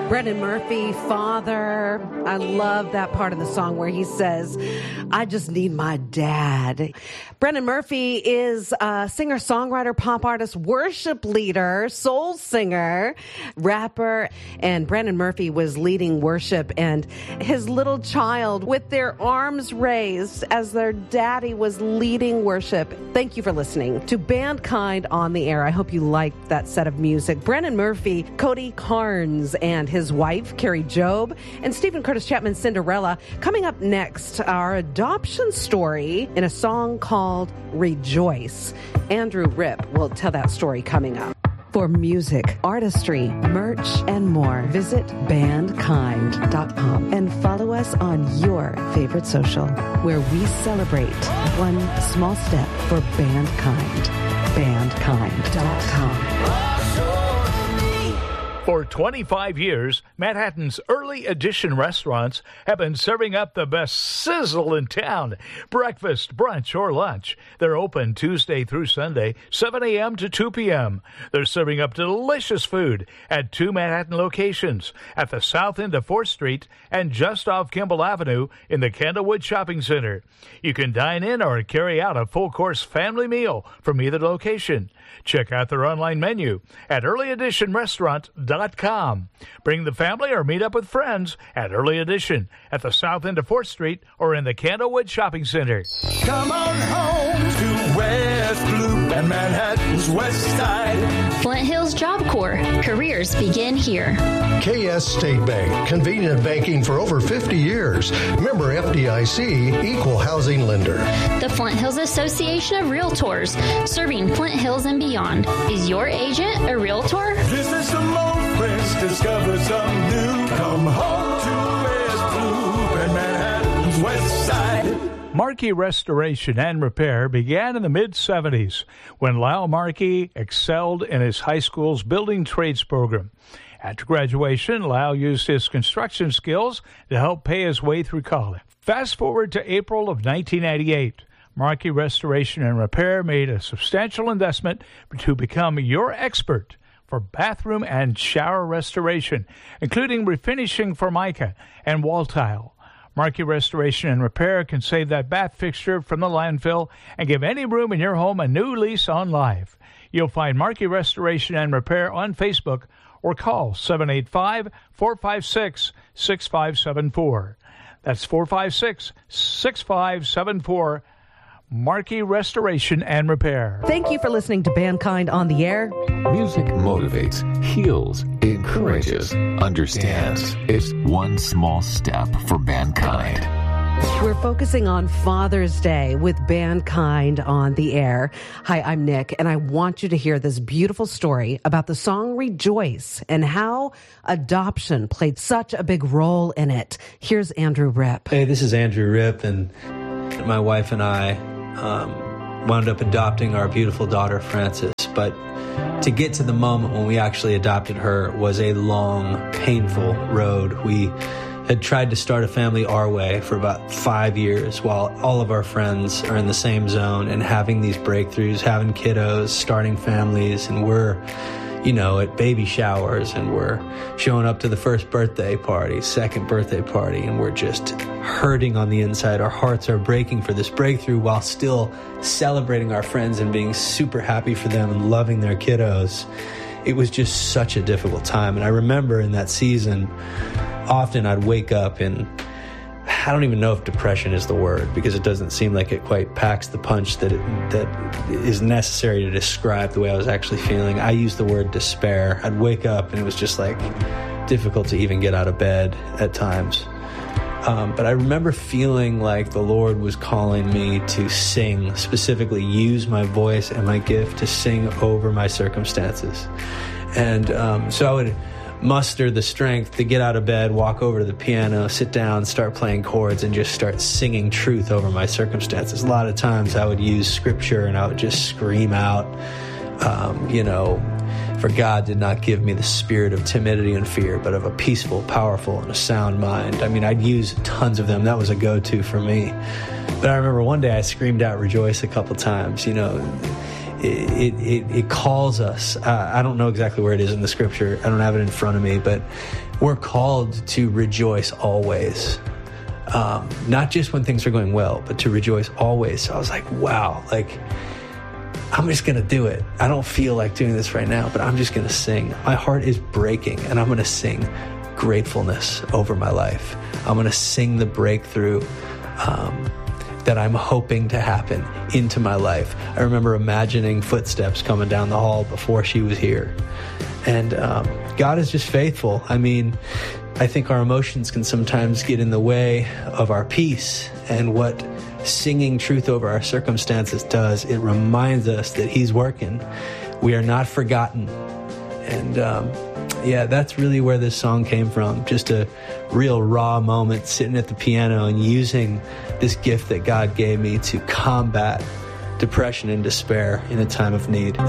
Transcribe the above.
Brendan Murphy, Father. I love that part of the song where he says, I just need my dad. Brendan Murphy is a singer, songwriter, pop artist, worship leader, soul singer, rapper. And Brendan Murphy was leading worship, and his little child with their arms raised as their daddy was leading worship. Thank you for listening to Bandkind on the Air. I hope you liked that set of music. Brendan Murphy, Cody Carnes, and his wife, Carrie Job, and Stephen Curtis Chapman's Cinderella. Coming up next, our adoption story in a song called Rejoice. Andrew Ripp will tell that story coming up. For music, artistry, merch, and more, visit bandkind.com and follow us on your favorite social, where we celebrate one small step for Bandkind. Bandkind.com. For 25 years, Manhattan's early edition restaurants have been serving up the best sizzle in town. Breakfast, brunch, or lunch. They're open Tuesday through Sunday, 7 a.m. to 2 p.m. They're serving up delicious food at 2 Manhattan locations, at the south end of 4th Street and just off Kimball Avenue in the Candlewood Shopping Center. You can dine in or carry out a full-course family meal from either location. Check out their online menu at earlyeditionrestaurant.com. Bring the family or meet up with friends at Early Edition at the south end of 4th Street or in the Candlewood Shopping Center. Come on home to West Loop and Manhattan's West Side. Flint Hills Job Corps. Careers begin here. KS State Bank. Convenient banking for over 50 years. Member FDIC, equal housing lender. The Flint Hills Association of Realtors. Serving Flint Hills and beyond. Is your agent a realtor? Visit some old friends, discover some new. Come home to West Loop and Manhattan's West Side. Markey Restoration and Repair began in the mid-'70s when Lyle Markey excelled in his high school's building trades program. After graduation, Lyle used his construction skills to help pay his way through college. Fast forward to April of 1998. Markey Restoration and Repair made a substantial investment to become your expert for bathroom and shower restoration, including refinishing formica and wall tile. Markey Restoration and Repair can save that bath fixture from the landfill and give any room in your home a new lease on life. You'll find Markey Restoration and Repair on Facebook or call 785-456-6574. That's 456-6574. Markey Restoration and Repair. Thank you for listening to Bandkind on the Air. Music motivates, heals, encourages, understands. It's one small step for mankind. We're focusing on Father's Day with Bandkind on the Air. Hi, I'm Nick, and I want you to hear this beautiful story about the song Rejoice and how adoption played such a big role in it. Here's Andrew Ripp. Hey, this is Andrew Ripp, and my wife and I wound up adopting our beautiful daughter, Frances. But to get to the moment when we actually adopted her was a long, painful road. We had tried to start a family our way for about 5 years while all of our friends are in the same zone and having these breakthroughs, having kiddos, starting families, and we're, at baby showers, and we're showing up to the first birthday party, second birthday party, and we're just hurting on the inside. Our hearts are breaking for this breakthrough while still celebrating our friends and being super happy for them and loving their kiddos. It was just such a difficult time. And I remember in that season, often I'd wake up and I don't even know if depression is the word, because it doesn't seem like it quite packs the punch that is necessary to describe the way I was actually feeling. I use the word despair. I'd wake up and it was just like difficult to even get out of bed at times. But I remember feeling like the Lord was calling me to sing, specifically use my voice and my gift to sing over my circumstances. And so I would muster the strength to get out of bed, walk over to the piano, sit down, start playing chords, and just start singing truth over my circumstances. A lot of times I would use scripture and I would just scream out, for God did not give me the spirit of timidity and fear, but of a peaceful, powerful, and a sound mind. I mean, I'd use tons of them. That was a go-to for me. But I remember one day I screamed out rejoice a couple times. it calls us. I don't know exactly where it is in the scripture. I don't have it in front of me, but we're called to rejoice always. Not just when things are going well, but to rejoice always. So I was like, wow, like, I'm just going to do it. I don't feel like doing this right now, but I'm just going to sing. My heart is breaking, and I'm going to sing gratefulness over my life. I'm going to sing the breakthrough that I'm hoping to happen into my life. I remember imagining footsteps coming down the hall before she was here. And God is just faithful. I mean, I think our emotions can sometimes get in the way of our peace, and what singing truth over our circumstances does, it reminds us that He's working. We are not forgotten. And yeah, that's really where this song came from. Just a real raw moment sitting at the piano and using this gift that God gave me to combat depression and despair in a time of need.